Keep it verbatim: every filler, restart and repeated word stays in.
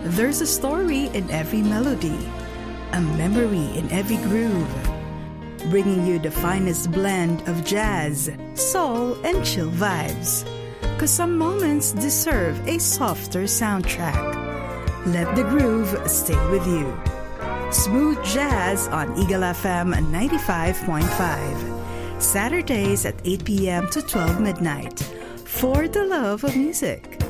There's a story in every melody, a memory in every groove, bringing you the finest blend of jazz, soul, and chill vibes. 'Cause some moments deserve a softer soundtrack. Let the groove stay with you. Smooth Jazz on Eagle F M ninety-five point five. Saturdays at eight p.m. to twelve midnight. For the love of music.